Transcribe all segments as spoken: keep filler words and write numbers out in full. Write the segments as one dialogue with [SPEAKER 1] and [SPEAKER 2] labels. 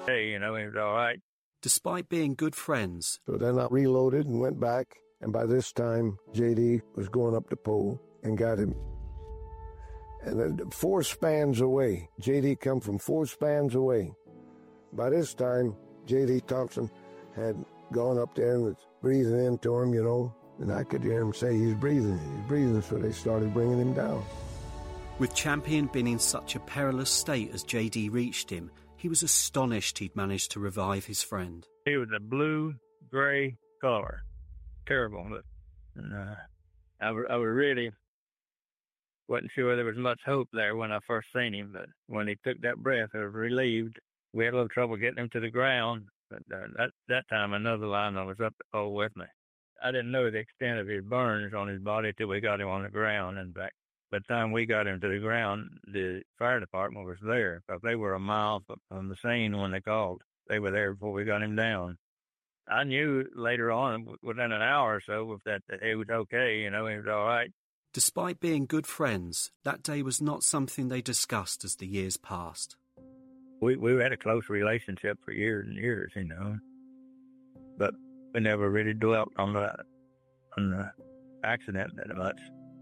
[SPEAKER 1] Hey, you know, he was all right.
[SPEAKER 2] Despite being good friends.
[SPEAKER 3] So then I reloaded and went back, and by this time, J D was going up the pole and got him. And then four spans away, J D come from four spans away. By this time, J D Thompson had gone up there and was breathing into him, you know, and I could hear him say, he's breathing, he's breathing, so they started bringing him down.
[SPEAKER 2] With Champion being in such a perilous state as J D reached him, he was astonished he'd managed to revive his friend.
[SPEAKER 1] He was a blue-gray color. Terrible. But, and, uh, I, I was really wasn't sure there was much hope there when I first seen him, but when he took that breath, I was relieved. We had a little trouble getting him to the ground, but uh, that, that time another lineman was up the pole with me. I didn't know the extent of his burns on his body till we got him on the ground. And back by the time we got him to the ground, the fire department was there because they were a mile from the scene when they called. They were there before we got him down. I knew later on, within an hour or so, that, that he was okay, you know, he was all right.
[SPEAKER 2] Despite being good friends, that day was not something they discussed as the years passed.
[SPEAKER 1] We we had a close relationship for years and years, you know, but we never really dwelt on the, on the accident that much.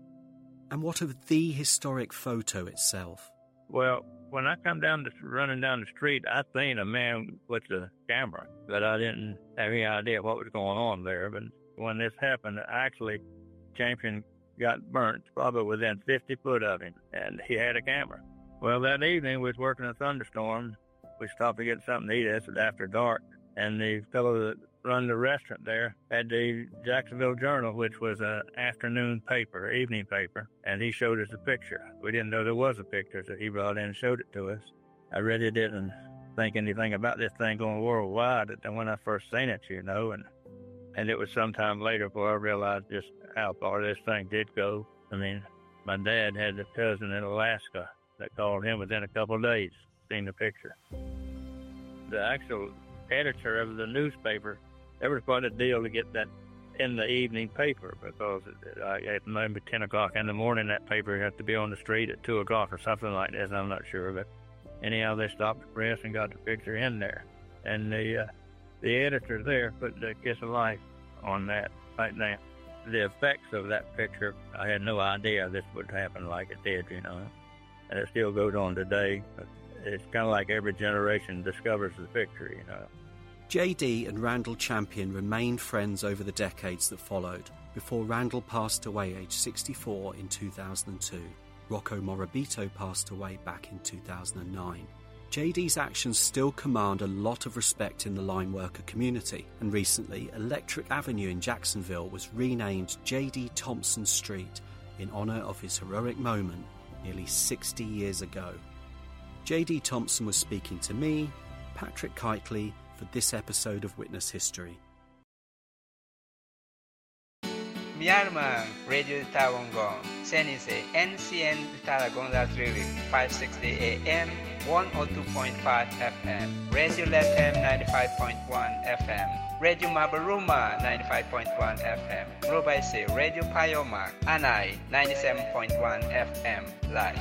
[SPEAKER 2] And what of the historic photo itself?
[SPEAKER 1] Well, when I come down the, running down the street, I seen a man with a camera, but I didn't have any idea what was going on there. But when this happened, actually, Champion got burnt probably within fifty foot of him, and he had a camera. Well, that evening, we was working a thunderstorm. We stopped to get something to eat. This was after dark, and the fellow that run the restaurant there had the Jacksonville Journal, which was an afternoon paper, evening paper, and he showed us a picture. We didn't know there was a picture, so he brought in and showed it to us. I really didn't think anything about this thing going worldwide when I first seen it, you know, and and it was sometime later before I realized just how far this thing did go. I mean, my dad had a cousin in Alaska that called him within a couple of days, seen the picture. The actual editor of the newspaper, there was quite a deal to get that in the evening paper because it, at maybe ten o'clock in the morning, that paper had to be on the street at two o'clock or something like this. I'm not sure, but anyhow, they stopped the press and got the picture in there. And the uh, the editor there put the kiss of life on that right now. The effects of that picture, I had no idea this would happen like it did, you know. And it still goes on today. It's kind of like every generation discovers the picture, you know.
[SPEAKER 2] J D and Randall Champion remained friends over the decades that followed, before Randall passed away aged sixty-four in two thousand two. Rocco Morabito passed away back in two thousand nine. J D's actions still command a lot of respect in the line worker community, and recently Electric Avenue in Jacksonville was renamed J D Thompson Street in honour of his heroic moment nearly sixty years ago. J D Thompson was speaking to me, Patrick Kitely, for this episode of Witness History.
[SPEAKER 4] Myanmar Radio Tawangong, Senise N C N Talagon Latrili, five sixty A M, one oh two point five F M, Radio Latam ninety-five point one F M, Radio Mabaruma ninety-five point one F M, Robaise Radio Payoma, Anai ninety-seven point one F M, live.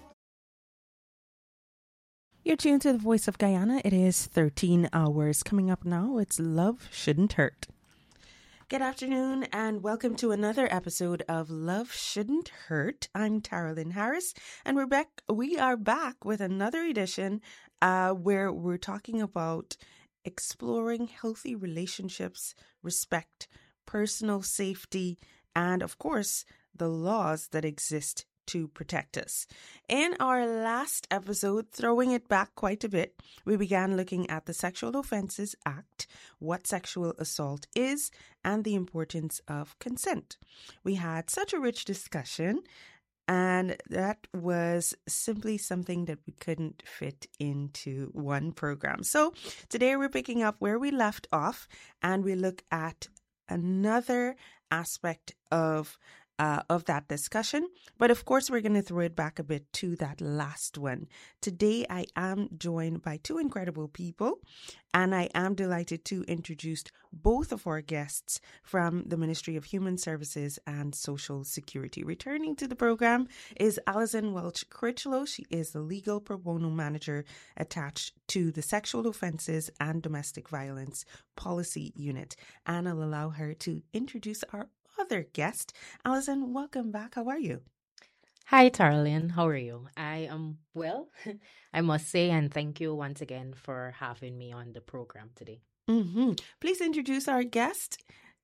[SPEAKER 5] You're tuned to the Voice of Guyana. It is thirteen hours. Coming up now, it's Love Shouldn't Hurt. Good afternoon and welcome to another episode of Love Shouldn't Hurt. I'm Taralyn Harris and we're back, we are back with another edition uh, where we're talking about exploring healthy relationships, respect, personal safety, and of course, the laws that exist to protect us. In our last episode, throwing it back quite a bit, we began looking at the Sexual Offences Act, what sexual assault is, and the importance of consent. We had such a rich discussion, and that was simply something that we couldn't fit into one program. So today we're picking up where we left off, and we look at another aspect of uh, of that discussion. But of course, we're going to throw it back a bit to that last one. Today, I am joined by two incredible people, and I am delighted to introduce both of our guests from the Ministry of Human Services and Social Security. Returning to the program is Alison Welch Critchlow. She is the Legal Pro Bono Manager attached to the Sexual Offences and Domestic Violence Policy Unit. And I'll allow her to introduce our other guest. Alison, welcome back. How are you?
[SPEAKER 6] Hi, Tarlin. How are you? I am well, I must say, and thank you once again for having me on the program today.
[SPEAKER 5] Mm-hmm. Please introduce our guest.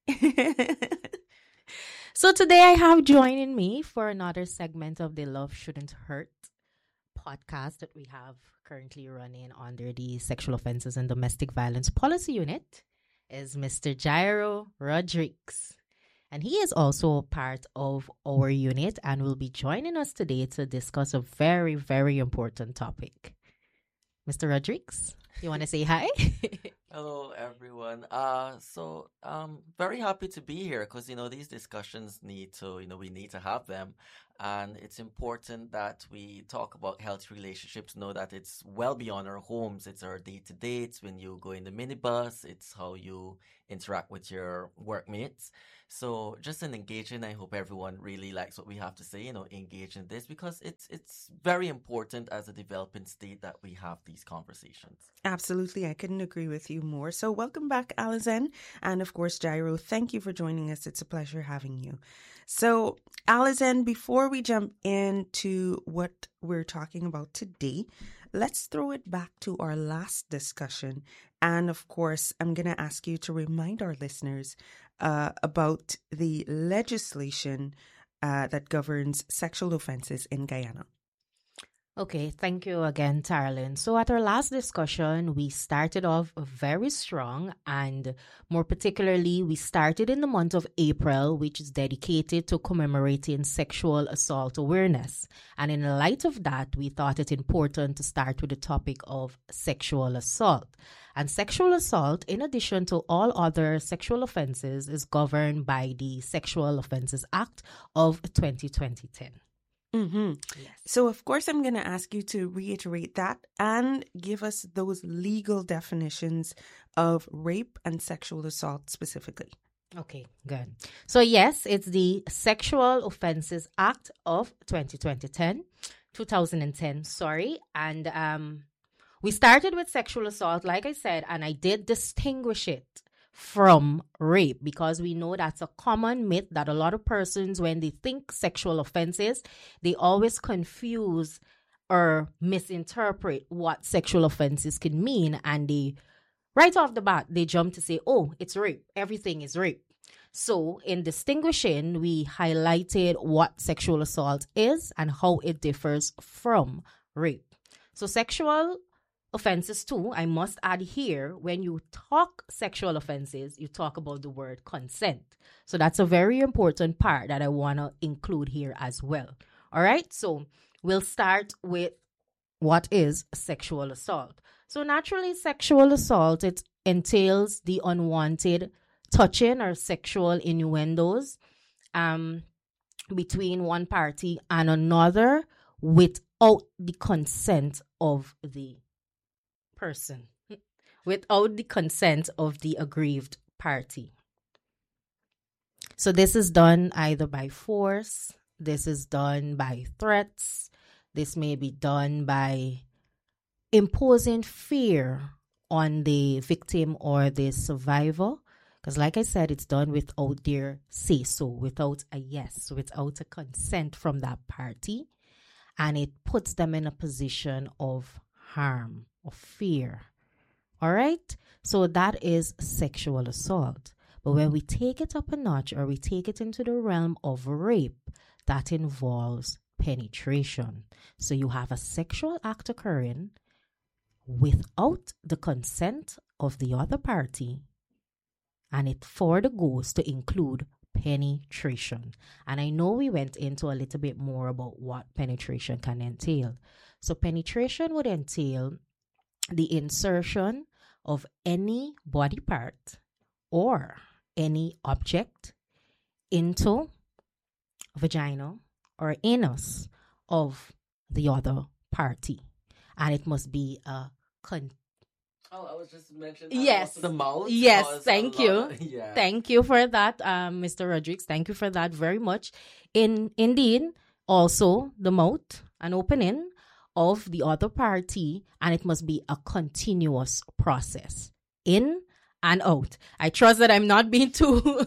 [SPEAKER 6] So today I have joining me for another segment of the Love Shouldn't Hurt podcast that we have currently running under the Sexual Offences and Domestic Violence Policy Unit is Mister Jairo Rodriguez. And he is also part of our unit and will be joining us today to discuss a very, very important topic. Mister Rodriguez, you want to say hi?
[SPEAKER 7] Hello, everyone. Uh, so um, very happy to be here because, you know, these discussions need to, you know, we need to have them. And it's important that we talk about healthy relationships, know that it's well beyond our homes. It's our day-to-day. It's when you go in the minibus. It's how you interact with your workmates. So just an engaging, I hope everyone really likes what we have to say, you know, engage in this because it's it's very important as a developing state that we have these conversations.
[SPEAKER 5] Absolutely. I couldn't agree with you more. So welcome back, Alison. And of course, Jairo, thank you for joining us. It's a pleasure having you. So, Alison, before we jump into what we're talking about today, let's throw it back to our last discussion. And of course, I'm going to ask you to remind our listeners uh, about the legislation uh, that governs sexual offenses in Guyana.
[SPEAKER 6] Okay, thank you again, Tarlin. So at our last discussion, we started off very strong, and more particularly, we started in the month of April, which is dedicated to commemorating sexual assault awareness. And in light of that, we thought it important to start with the topic of sexual assault. And sexual assault, in addition to all other sexual offenses, is governed by the Sexual Offences Act of twenty ten.
[SPEAKER 5] Mm-hmm.
[SPEAKER 6] Yes.
[SPEAKER 5] So, of course, I'm going to ask you to reiterate that and give us those legal definitions of rape and sexual assault specifically.
[SPEAKER 6] Okay, good. So, yes, it's the Sexual Offences Act of twenty ten, twenty ten, sorry. And um, we started with sexual assault, like I said, and I did distinguish it from rape because we know that's a common myth that a lot of persons, when they think sexual offenses, they always confuse or misinterpret what sexual offenses can mean, and they right off the bat they jump to say, oh, it's rape, everything is rape. So in distinguishing, we highlighted what sexual assault is and how it differs from rape. So sexual offenses too, I must add here, when you talk sexual offenses, you talk about the word consent. So that's a very important part that I want to include here as well. All right, so we'll start with what is sexual assault. So naturally, sexual assault, it entails the unwanted touching or sexual innuendos um, between one party and another without the consent of the person, without the consent of the aggrieved party. So this is done either by force, this is done by threats, this may be done by imposing fear on the victim or the survivor, because like I said, it's done without their say-so, without a yes, without a consent from that party, and it puts them in a position of harm, of fear. All right? So that is sexual assault. But when we take it up a notch or we take it into the realm of rape, that involves penetration. So you have a sexual act occurring without the consent of the other party, and it further goes to include penetration. And I know we went into a little bit more about what penetration can entail. So penetration would entail the insertion of any body part or any object into vagina, or anus of the other party. And it must be a con-
[SPEAKER 7] Oh, I was just mentioning
[SPEAKER 6] yes,
[SPEAKER 7] the mouth.
[SPEAKER 6] Yes, thank you,
[SPEAKER 7] of, yeah.
[SPEAKER 6] thank you for that, um, Mister Rodriguez. Thank you for that very much. In indeed, also the mouth, an opening of the other party, and it must be a continuous process, in and out. I trust that I'm not being too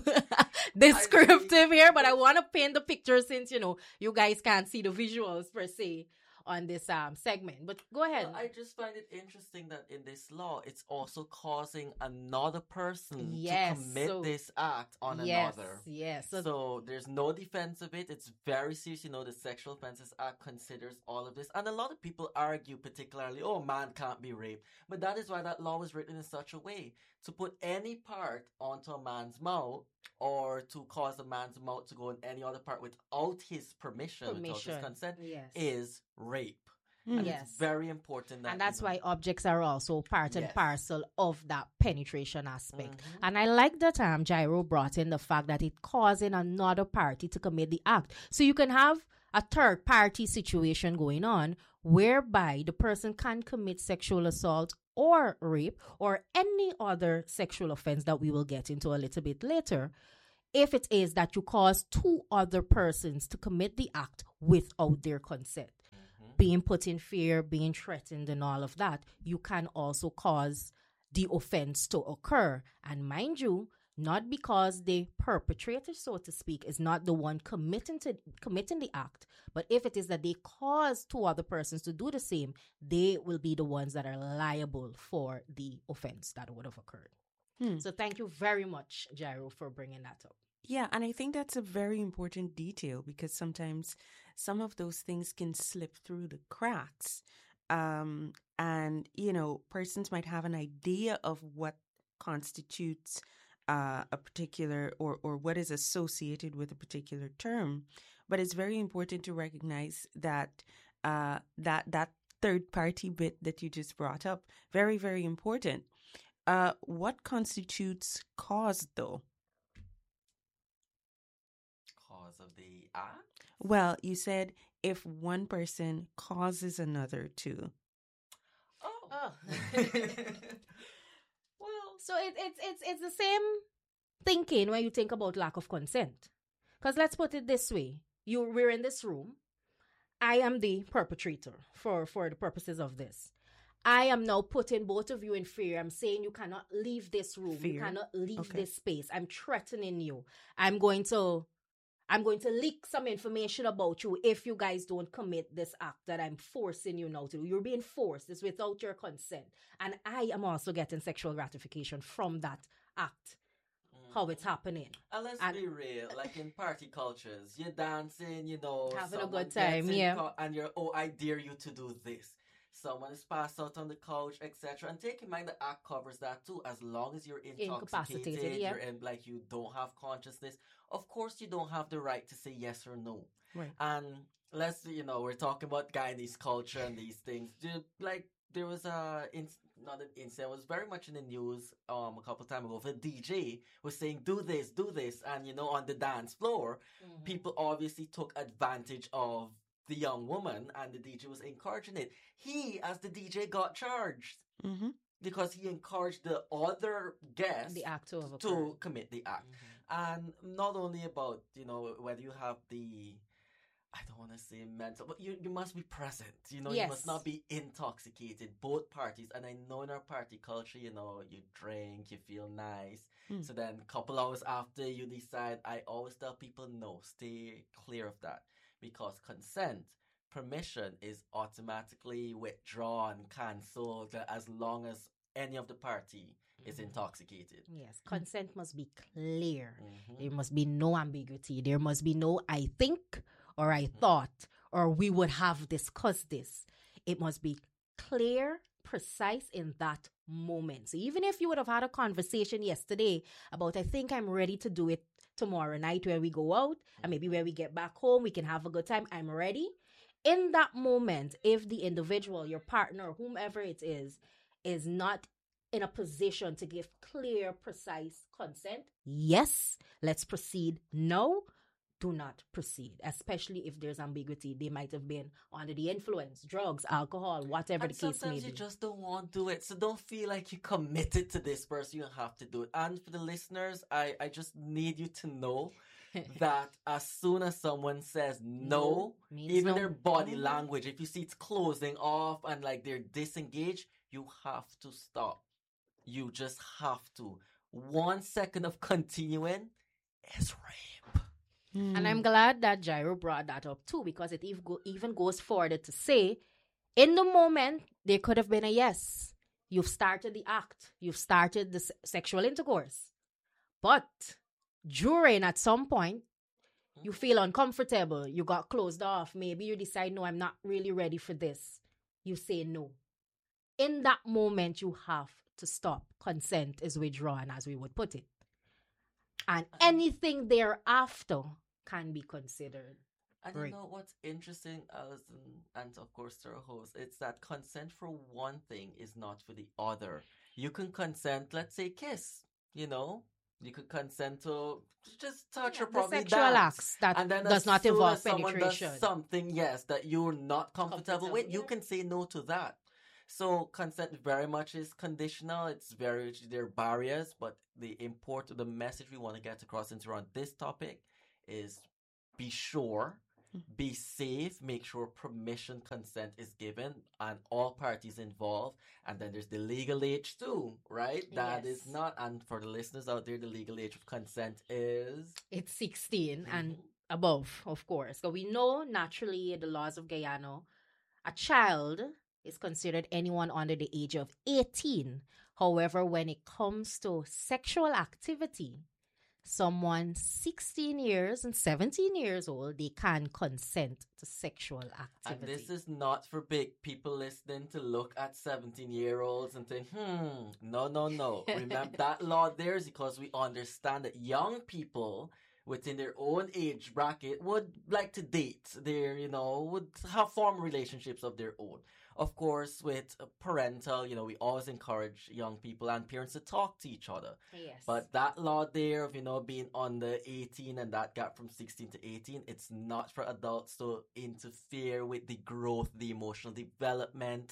[SPEAKER 6] descriptive here, but I want to paint the picture since you know you guys can't see the visuals per se on this um segment. But go ahead.
[SPEAKER 7] Well, I just find it interesting that in this law, it's also causing another person
[SPEAKER 6] yes,
[SPEAKER 7] to commit
[SPEAKER 6] so,
[SPEAKER 7] this act on
[SPEAKER 6] yes,
[SPEAKER 7] another.
[SPEAKER 6] Yes.
[SPEAKER 7] So, so there's no defense of it. It's very serious. You know, the Sexual Offences Act considers all of this. And a lot of people argue particularly, oh, man can't be raped. But that is why that law was written in such a way. To put any part onto a man's mouth or to cause a man's mouth to go in any other part without his permission,
[SPEAKER 6] permission.
[SPEAKER 7] without his consent,
[SPEAKER 6] yes.
[SPEAKER 7] is rape.
[SPEAKER 6] Mm.
[SPEAKER 7] And
[SPEAKER 6] yes.
[SPEAKER 7] it's very important that,
[SPEAKER 6] and that's
[SPEAKER 7] you know,
[SPEAKER 6] why objects are also part and
[SPEAKER 7] yes.
[SPEAKER 6] parcel of that penetration aspect.
[SPEAKER 7] Mm-hmm.
[SPEAKER 6] And I like that um Gyro brought in the fact that it causing another party to commit the act. So you can have a third party situation going on whereby the person can commit sexual assault or rape or any other sexual offense that we will get into a little bit later, if it is that you cause two other persons to commit the act without their consent. Mm-hmm. Being put in fear, being threatened and all of that, you can also cause the offense to occur. And mind you, not because the perpetrator, so to speak, is not the one committing to committing the act, but if it is that they cause two other persons to do the same, they will be the ones that are liable for the offense that would have occurred. Hmm. So thank you very much, Gyro, for bringing that up.
[SPEAKER 5] Yeah, and I think that's a very important detail because sometimes some of those things can slip through the cracks. Um, and, you know, persons might have an idea of what constitutes Uh, a particular or, or what is associated with a particular term. But it's very important to recognize that uh, that that third party bit that you just brought up, very, very important. Uh, what constitutes cause, though?
[SPEAKER 7] Cause of the act?
[SPEAKER 5] Well, you said if one person causes another to.
[SPEAKER 7] Oh.
[SPEAKER 6] oh. Well, so it, it's it's it's the same thinking when you think about lack of consent. Because let's put it this way: you we're in this room. I am the perpetrator for for the purposes of this. I am now putting both of you in fear. I'm saying you cannot leave this room.
[SPEAKER 5] Fear.
[SPEAKER 6] You cannot leave
[SPEAKER 5] Okay.
[SPEAKER 6] this space. I'm threatening you. I'm going to. I'm going to leak some information about you if you guys don't commit this act that I'm forcing you now to do. You're being forced. It's without your consent. And I am also getting sexual gratification from that act, mm. how it's happening.
[SPEAKER 7] And let's
[SPEAKER 6] and,
[SPEAKER 7] be real, like in party cultures, you're dancing, you know,
[SPEAKER 6] having a good
[SPEAKER 7] gets
[SPEAKER 6] time,
[SPEAKER 7] in
[SPEAKER 6] yeah.
[SPEAKER 7] co- and you're, oh, I dare you to do this. Someone is passed out on the couch, et cetera. And take in mind the act covers that too. As long as you're intoxicated,
[SPEAKER 6] Incapacitated, yeah.
[SPEAKER 7] you're in, like you don't have consciousness. Of course, you don't have the right to say yes or no.
[SPEAKER 5] Right.
[SPEAKER 7] And let's, you know, we're talking about Guyanese culture and these things. Dude, like there was a in, not an incident. It was very much in the news um a couple of time ago. The D J was saying, "Do this, do this," and you know, on the dance floor, mm-hmm. people obviously took advantage of the young woman, and the D J was encouraging it. He, as the D J, got charged
[SPEAKER 5] mm-hmm.
[SPEAKER 7] because he encouraged the other guest
[SPEAKER 6] the act to,
[SPEAKER 7] to commit the act. Mm-hmm. And not only about, you know, whether you have the, I don't want to say mental, but you you must be present. You know,
[SPEAKER 6] yes.
[SPEAKER 7] you must not be intoxicated. Both parties, and I know in our party culture, you know, you drink, you feel nice. Mm. So then, a couple hours after you decide, I always tell people, no, stay clear of that. Because consent, permission is automatically withdrawn, cancelled as long as any of the party mm-hmm. is intoxicated.
[SPEAKER 6] Yes, consent mm-hmm. must be clear.
[SPEAKER 7] Mm-hmm.
[SPEAKER 6] There must be no ambiguity. There must be no I think or I mm-hmm. thought or we would have discussed this. It must be clear, precise in that moment. So even if you would have had a conversation yesterday about I think I'm ready to do it tomorrow night where we go out and maybe where we get back home, we can have a good time. I'm ready. In that moment, if the individual, your partner, whomever it is, is not in a position to give clear, precise consent, yes, let's proceed. No, do not proceed, especially if there's ambiguity. They might have been under the influence, drugs, alcohol, whatever
[SPEAKER 7] and
[SPEAKER 6] the case may
[SPEAKER 7] sometimes
[SPEAKER 6] be.
[SPEAKER 7] you just don't want to do it. So don't feel like you're committed to this person. You have to do it. And for the listeners, I, I just need you to know that as soon as someone says no,
[SPEAKER 6] No
[SPEAKER 7] even
[SPEAKER 6] no.
[SPEAKER 7] their body
[SPEAKER 6] Mhm.
[SPEAKER 7] language, if you see it's closing off and like they're disengaged, you have to stop. You just have to. One second of continuing is rape.
[SPEAKER 6] And I'm glad that Jairo brought that up too, because it even, go, even goes further to say, in the moment, there could have been a yes. You've started the act. You've started the s- sexual intercourse. But during, at some point, you feel uncomfortable. You got closed off. Maybe you decide, no, I'm not really ready for this. You say no. In that moment, you have to stop. Consent is withdrawn, as we would put it. And anything thereafter can be considered.
[SPEAKER 7] And
[SPEAKER 6] rape.
[SPEAKER 7] you know what's interesting, Alison, and of course to our host, it's that consent for one thing is not for the other. You can consent, let's say, kiss, you know? You could consent to just touch or
[SPEAKER 6] The
[SPEAKER 7] probably
[SPEAKER 6] sexual
[SPEAKER 7] dance.
[SPEAKER 6] acts that
[SPEAKER 7] And then
[SPEAKER 6] does
[SPEAKER 7] as
[SPEAKER 6] not
[SPEAKER 7] soon
[SPEAKER 6] involve
[SPEAKER 7] as someone
[SPEAKER 6] penetration.
[SPEAKER 7] does something, yes, that you're not comfortable,
[SPEAKER 6] Comfortable,
[SPEAKER 7] with, you
[SPEAKER 6] yeah.
[SPEAKER 7] can say no to that. So consent very much is conditional. It's very there are barriers, but the import, the message we want to get across into on this topic is be sure, be safe, make sure permission, consent is given, and all parties involved. And then there's the legal age too, right? That is
[SPEAKER 6] Yes.
[SPEAKER 7] not. And for the listeners out there, the legal age of consent is
[SPEAKER 6] It's sixteen and
[SPEAKER 7] Mhm.
[SPEAKER 6] above, of course. So we know naturally in the laws of Guyana, a child is considered anyone under the age of eighteen. However, when it comes to sexual activity, someone sixteen years and seventeen years old, they can consent to sexual activity.
[SPEAKER 7] And this is not for big people listening to look at seventeen year olds and think, hmm, no, no, no. Remember that law there is because we understand that young people within their own age bracket would like to date. Their, you know, would have form relationships of their own. Of course, with parental, you know, we always encourage young people and parents to talk to each other.
[SPEAKER 6] Yes.
[SPEAKER 7] But that law there of, you know, being under eighteen and that gap from sixteen to eighteen, it's not for adults to interfere with the growth, the emotional development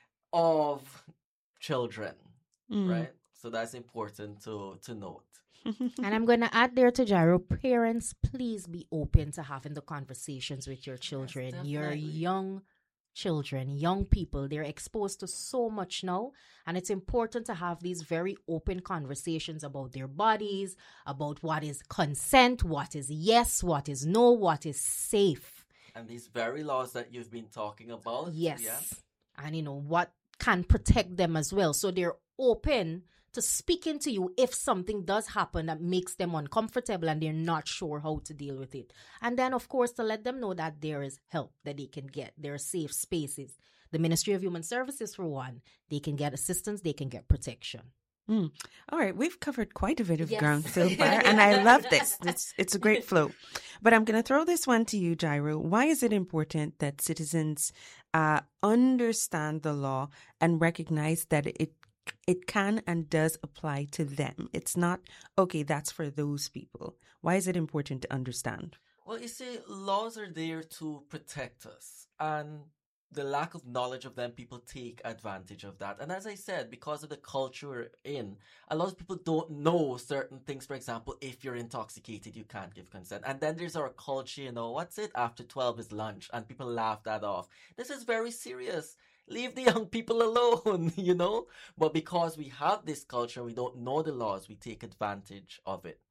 [SPEAKER 7] of children,
[SPEAKER 5] Mm.
[SPEAKER 7] right? So that's important to, to note.
[SPEAKER 6] And I'm going to add there to Jairo, parents, please be open to having the conversations with your children.
[SPEAKER 7] Yes,
[SPEAKER 6] your
[SPEAKER 7] definitely.
[SPEAKER 6] young children, young people, they're exposed to so much now. And it's important to have these very open conversations about their bodies, about what is consent, what is yes, what is no, what is safe.
[SPEAKER 7] And these very laws that you've been talking about.
[SPEAKER 6] Yes.
[SPEAKER 7] Yeah.
[SPEAKER 6] And, you know, what can protect them as well. So they're open to speaking to you if something does happen that makes them uncomfortable and they're not sure how to deal with it. And then, of course, to let them know that there is help that they can get. There are safe spaces. The Ministry of Human Services, for one, they can get assistance, they can get protection.
[SPEAKER 5] Mm. All right, we've covered quite a bit of
[SPEAKER 6] Yes.
[SPEAKER 5] ground so far, and I love this. It's, it's a great flow. But I'm going to throw this one to you, Jairo. Why is it important that citizens uh, understand the law and recognize that it it can and does apply to them? It's not, okay, that's for those people. Why is it important to understand?
[SPEAKER 7] Well, you see, laws are there to protect us. And the lack of knowledge of them, people take advantage of that. And as I said, because of the culture we're in, a lot of people don't know certain things. For example, if you're intoxicated, you can't give consent. And then there's our culture, you know, what's it? After twelve is lunch. And people laugh that off. This is very serious. Leave the young people alone, you know? But because we have this culture, we don't know the laws, we take advantage of it.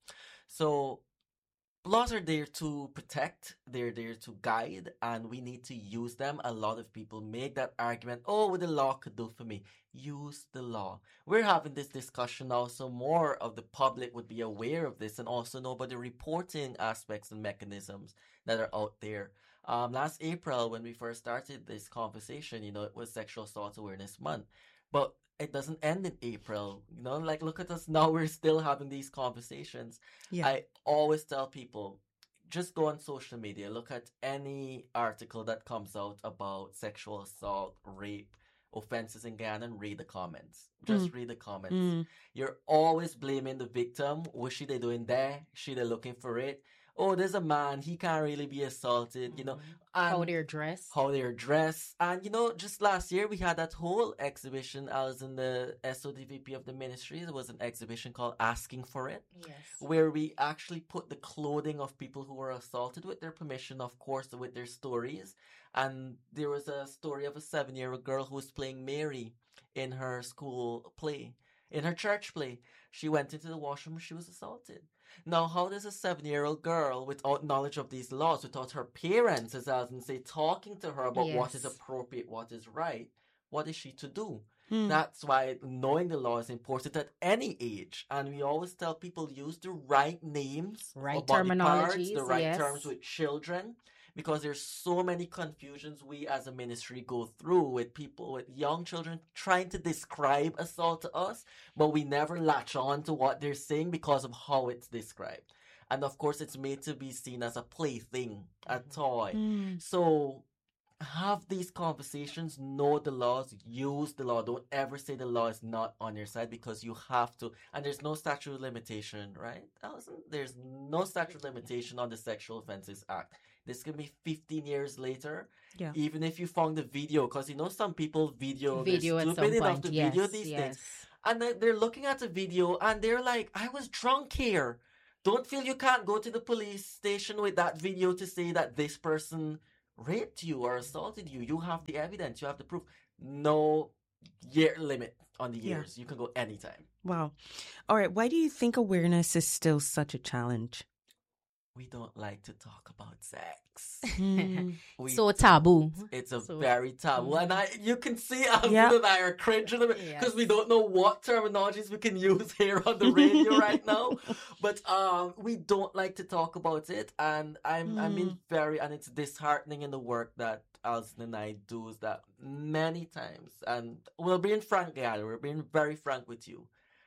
[SPEAKER 7] So laws are there to protect, they're there to guide, and we need to use them. A lot of people make that argument, oh, what the law could do for me. Use the law. We're having this discussion now, so more of the public would be aware of this and also know about the reporting aspects and mechanisms that are out there. Um, last April, when we first started this conversation, you know, it was Sexual Assault Awareness Month. But it doesn't end in April. You know, like, look at us now, we're still having these conversations.
[SPEAKER 5] Yeah.
[SPEAKER 7] I always tell people, just go on social media, look at any article that comes out about sexual assault, rape, offenses in Guyana, and read the comments. Just read the comments.
[SPEAKER 5] Mm.
[SPEAKER 7] You're always blaming the victim. What should they doing there? Should they looking for it? oh, there's a man, he can't really be assaulted, you know. And
[SPEAKER 6] How they're dressed.
[SPEAKER 7] How they're dressed. And, you know, just last year we had that whole exhibition. I was in the S O D V P of the ministry. There was an exhibition called Asking for It.
[SPEAKER 6] Yes.
[SPEAKER 7] Where we actually put the clothing of people who were assaulted with their permission, of course, with their stories. And there was a story of a seven-year-old girl who was playing Mary in her school play, in her church play. She went into the washroom and she was assaulted. Now, how does a seven-year-old girl, without knowledge of these laws, without her parents, as I say, talking to her about
[SPEAKER 6] Yes.
[SPEAKER 7] what is appropriate, what is right, what is she to do?
[SPEAKER 5] Hmm.
[SPEAKER 7] That's why knowing the law is important at any age. And we always tell people use the right names,
[SPEAKER 6] Right
[SPEAKER 7] or body parts,
[SPEAKER 6] terminologies,
[SPEAKER 7] the right
[SPEAKER 6] yes.
[SPEAKER 7] terms with children. Because there's so many confusions we as a ministry go through with people, with young children trying to describe assault to us, but we never latch on to what they're saying because of how it's described. And of course, it's made to be seen as a plaything, a toy.
[SPEAKER 5] Hmm.
[SPEAKER 7] So have these conversations, know the laws, use the law. Don't ever say the law is not on your side because you have to. And there's no statute of limitation, right, Allison? There's no statute of limitation on the Sexual Offences Act. This can be fifteen years later,
[SPEAKER 5] Yeah.
[SPEAKER 7] even if you found the video, because you know some people video,
[SPEAKER 6] Video
[SPEAKER 7] they're
[SPEAKER 6] at
[SPEAKER 7] stupid
[SPEAKER 6] some
[SPEAKER 7] enough
[SPEAKER 6] point.
[SPEAKER 7] to
[SPEAKER 6] Yes,
[SPEAKER 7] video these
[SPEAKER 6] yes.
[SPEAKER 7] things, and they- they're looking at the video and they're like, "I was drunk here." Don't feel you can't go to the police station with that video to say that this person raped you or assaulted you. You have the evidence, you have the proof. No year limit on the
[SPEAKER 5] Yeah.
[SPEAKER 7] years. You can go anytime.
[SPEAKER 5] Wow. All right. Why do you think awareness is still such a challenge?
[SPEAKER 7] We don't like to talk about sex.
[SPEAKER 5] Hmm.
[SPEAKER 7] We
[SPEAKER 6] So
[SPEAKER 7] don't.
[SPEAKER 6] taboo.
[SPEAKER 7] It's a
[SPEAKER 6] So-
[SPEAKER 7] very taboo, and I you can see Alvin
[SPEAKER 5] Yeah.
[SPEAKER 7] and I are cringing a bit because
[SPEAKER 6] Yes.
[SPEAKER 7] we don't know what terminologies we can use here on the radio right now. But um, we don't like to talk about it, and I'm I mean very, and it's disheartening in the work that Alison and I do is that many times, and we're being frank, Gary, we're being very frank with you.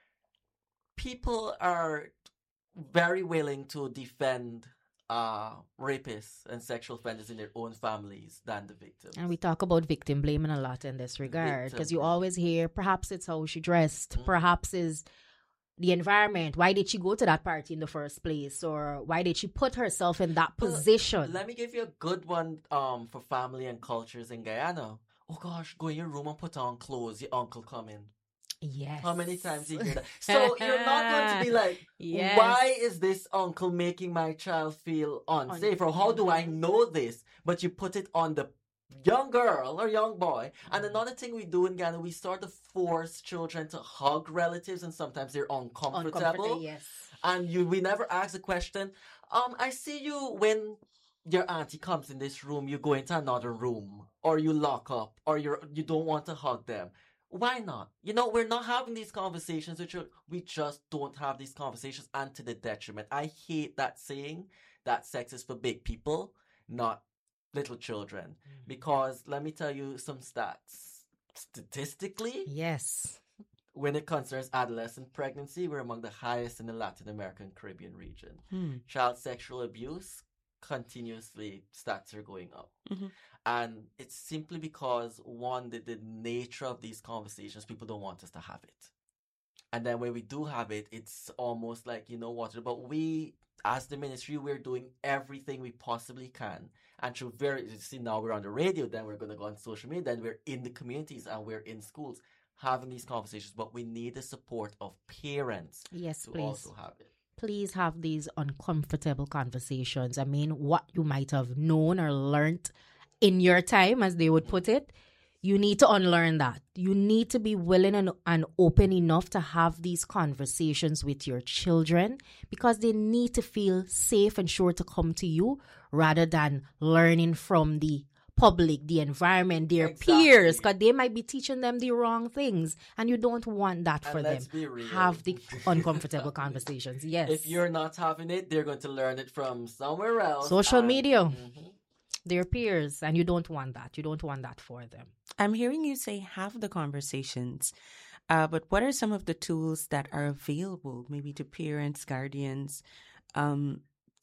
[SPEAKER 7] People are very willing to defend uh, rapists and sexual offenders in their own families than the victims.
[SPEAKER 6] And we talk about victim blaming a lot in this regard because you
[SPEAKER 7] Victim.
[SPEAKER 6] always hear perhaps it's how she dressed,
[SPEAKER 7] Mhm.
[SPEAKER 6] perhaps is the environment. Why did she go to that party in the first place, or why did she put herself in that
[SPEAKER 7] Well,
[SPEAKER 6] position?
[SPEAKER 7] Let me give you a good one um, for family and cultures in Guyana. Oh gosh, go in your room and put on clothes. Your uncle coming.
[SPEAKER 6] Yes.
[SPEAKER 7] How many times do you hear that? So you're not going to be like,
[SPEAKER 6] Yes.
[SPEAKER 7] why is this uncle making my child feel unsafe? Or how do I know this? But you put it on the young girl or young boy. And another thing we do in Ghana, we start to force children to hug relatives, and sometimes they're uncomfortable.
[SPEAKER 6] Uncomfortable, yes.
[SPEAKER 7] And you, we never ask the question, um, I see you when your auntie comes in this room, you go into another room, or you lock up, or you're, you don't want to hug them. Why not? You know, we're not having these conversations with you. We just don't have these conversations, and to the detriment. I hate that saying that sex is for big people, not little children. Because let me tell you some stats. Statistically,
[SPEAKER 6] Yes.
[SPEAKER 7] when it concerns adolescent pregnancy, we're among the highest in the Latin American Caribbean region.
[SPEAKER 5] Hmm.
[SPEAKER 7] Child sexual abuse, continuously stats are going up.
[SPEAKER 5] Mhm.
[SPEAKER 7] And it's simply because, one, the, the nature of these conversations, people don't want us to have it. And then when we do have it, it's almost like, you know what, but we, as the ministry, we're doing everything we possibly can. And through very, you see, now we're on the radio, then we're going to go on social media, then we're in the communities and we're in schools having these conversations. But we need the support of parents
[SPEAKER 6] Yes,
[SPEAKER 7] to
[SPEAKER 6] please.
[SPEAKER 7] also have it.
[SPEAKER 6] Please have these uncomfortable conversations. I mean, what you might have known or learned in your time, as they would put it, you need to unlearn that. You need to be willing and, and open enough to have these conversations with your children because they need to feel safe and sure to come to you rather than learning from the public, the environment, their
[SPEAKER 7] Exactly.
[SPEAKER 6] peers, because they might be teaching them the wrong things and you don't want that
[SPEAKER 7] And
[SPEAKER 6] for
[SPEAKER 7] let's
[SPEAKER 6] them.
[SPEAKER 7] be real.
[SPEAKER 6] Have the uncomfortable conversations. Yes.
[SPEAKER 7] If you're not having it, they're going to learn it from somewhere else.
[SPEAKER 6] Social
[SPEAKER 7] and-
[SPEAKER 6] media.
[SPEAKER 7] Mhm.
[SPEAKER 6] Their peers, and you don't want that. You don't want that for them.
[SPEAKER 5] I'm hearing you say have the conversations, uh, but what are some of the tools that are available, maybe to parents, guardians, um,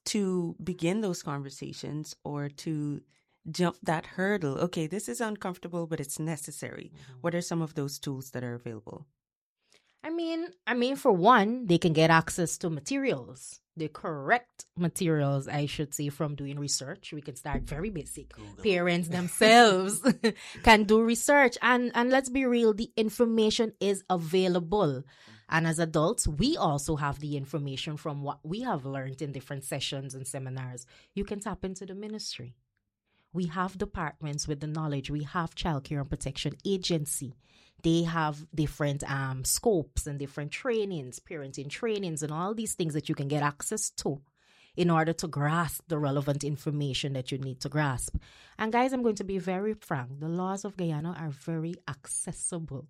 [SPEAKER 5] to begin those conversations or to jump that hurdle? Okay, this is uncomfortable, but it's necessary.
[SPEAKER 7] Mm-hmm.
[SPEAKER 5] What are some of those tools that are available?
[SPEAKER 6] I mean, I mean, for one, they can get access to materials. the correct materials, I should say, from doing research. We can start very basic.
[SPEAKER 7] Google.
[SPEAKER 6] Parents themselves can do research. And, and let's be real, the information is available. And as adults, we also have the information from what we have learned in different sessions and seminars. You can tap into the ministry. We have departments with the knowledge. We have Child Care and Protection Agency. They have different um, scopes and different trainings, parenting trainings, and all these things that you can get access to in order to grasp the relevant information that you need to grasp. And guys, I'm going to be very frank. The laws of Guyana are very accessible.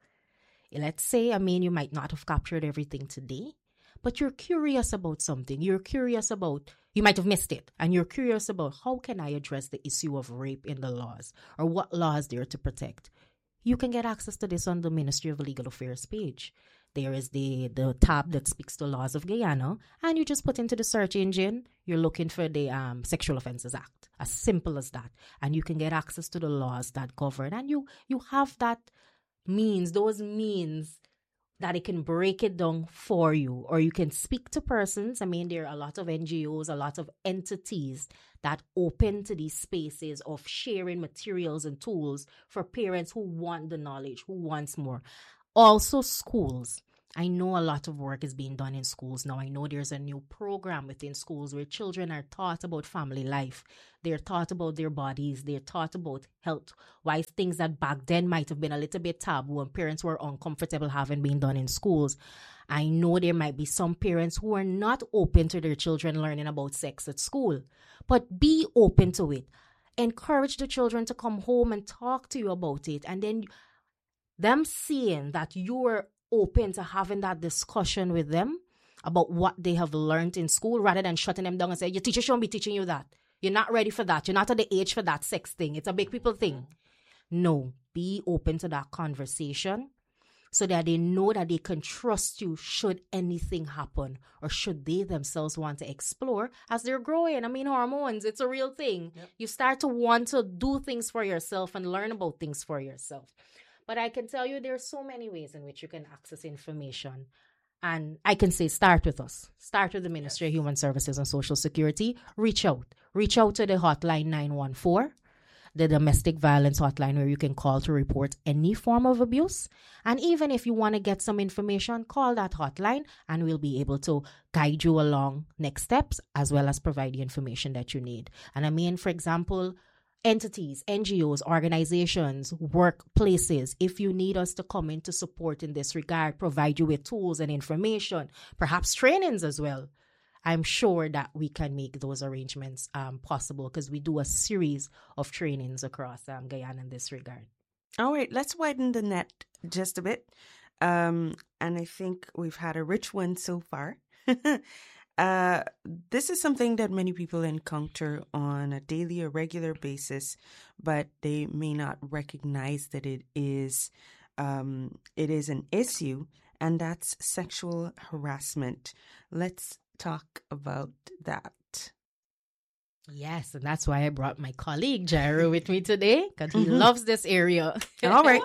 [SPEAKER 6] Let's say, I mean, you might not have captured everything today, but you're curious about something. You're curious about, you might have missed it, and you're curious about how can I address the issue of rape in the laws, or what laws there to protect. You can get access to this on the Ministry of Legal Affairs page. There is the, the tab that speaks to laws of Guyana, and you just put into the search engine, you're looking for the um, Sexual Offences Act. As simple as that. And you can get access to the laws that govern, and you, you have that means, those means that it can break it down for you, or you can speak to persons. I mean, there are a lot of N G Os, a lot of entities that open to these spaces of sharing materials and tools for parents who want the knowledge, who wants more. Also, schools. I know a lot of work is being done in schools now. I know there's a new program within schools where children are taught about family life. They're taught about their bodies. They're taught about health-wise things that back then might have been a little bit taboo and parents were uncomfortable having been done in schools. I know there might be some parents who are not open to their children learning about sex at school, but be open to it. Encourage the children to come home and talk to you about it. And then them seeing that you're open to having that discussion with them about what they have learned in school, rather than shutting them down and say, your teacher shouldn't be teaching you that. You're not ready for that. You're not at the age for that sex thing. It's a big people thing. No, be open to that conversation so that they know that they can trust you should anything happen, or should they themselves want to explore as they're growing. I mean, hormones, it's a real thing. Yep. You start to want to do things for yourself and learn about things for yourself. But I can tell you there are so many ways in which you can access information. And I can say start with us. Start with the Ministry of Human Services and Social Security. Reach out. Reach out to the hotline nine one four, the domestic violence hotline, where you can call to report any form of abuse. And even if you want to get some information, call that hotline and we'll be able to guide you along next steps, as well as provide the information that you need. And I mean, for example, entities, N G Os, organizations, workplaces, if you need us to come in to support in this regard, provide you with tools and information, perhaps trainings as well, I'm sure that we can make those arrangements um, possible, because we do a series of trainings across um, Guyana in this regard.
[SPEAKER 5] All right, let's widen the net just a bit. Um, and I think we've had a rich one so far. Uh, this is something that many people encounter on a daily or regular basis, but they may not recognize that it is um, it is an issue, and that's sexual harassment. Let's talk about that.
[SPEAKER 6] Yes, and that's why I brought my colleague Jairo with me today, because he
[SPEAKER 5] Mm-hmm.
[SPEAKER 6] loves this area.
[SPEAKER 5] All right.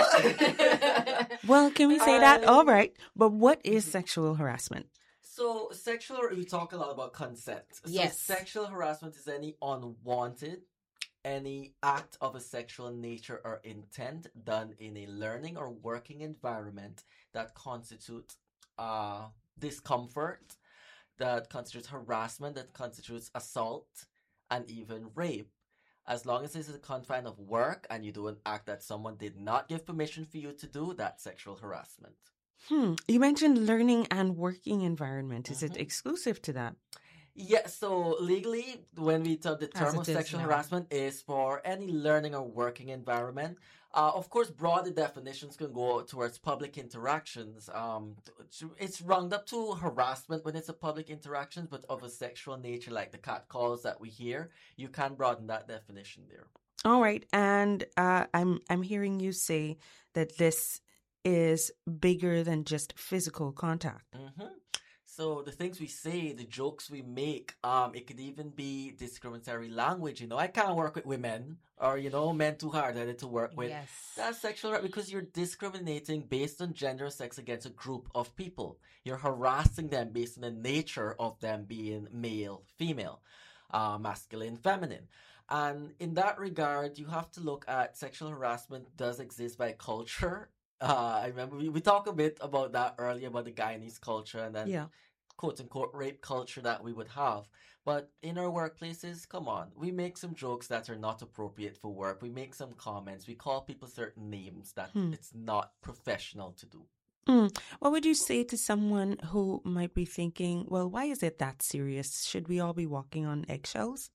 [SPEAKER 5] What? Well, can we say that? All right. But what is sexual harassment?
[SPEAKER 7] So sexual, we talk a lot about consent. So
[SPEAKER 6] Yes.
[SPEAKER 7] Sexual harassment is any unwanted, any act of a sexual nature or intent done in a learning or working environment that constitutes uh, discomfort, that constitutes harassment, that constitutes assault, and even rape. As long as it's in the confine of work and you do an act that someone did not give permission for you to do, that's sexual harassment.
[SPEAKER 5] Hmm. You mentioned learning and working environment. Is
[SPEAKER 7] Mm-hmm.
[SPEAKER 5] it exclusive to that?
[SPEAKER 7] Yeah, so legally, when we talk, the term
[SPEAKER 6] it
[SPEAKER 7] of
[SPEAKER 6] is
[SPEAKER 7] sexual
[SPEAKER 6] now.
[SPEAKER 7] harassment is for any learning or working environment. Uh, of course, broader definitions can go towards public interactions. Um, t- it's round up to harassment when it's a public interaction, but of a sexual nature, like the catcalls that we hear, you can broaden that definition there.
[SPEAKER 5] All right. And uh, I'm I'm hearing you say that this is bigger than just physical contact.
[SPEAKER 7] Mm-hmm. So the things we say, the jokes we make, um, it could even be discriminatory language. You know, I can't work with women, or you know, men too hard-headed to work with.
[SPEAKER 6] Yes.
[SPEAKER 7] That's sexual harassment because you're discriminating based on gender or sex against a group of people. You're harassing them based on the nature of them being male, female, uh, masculine, feminine. And in that regard, you have to look at sexual harassment does exist by culture. Uh, I remember we, we talked a bit about that earlier about the Guyanese culture and then
[SPEAKER 5] Yeah.
[SPEAKER 7] quote unquote rape culture that we would have. But in our workplaces, come on, we make some jokes that are not appropriate for work. We make some comments. We call people certain names that
[SPEAKER 5] Hmm.
[SPEAKER 7] it's not professional to do.
[SPEAKER 5] Mm. What would you say to someone who might be thinking, well, why is it that serious? Should we all be walking on eggshells?